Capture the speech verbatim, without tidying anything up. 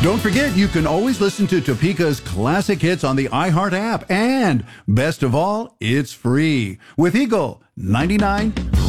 Don't forget, you can always listen to Topeka's classic hits on the iHeart app. And best of all, it's free with Eagle ninety-nine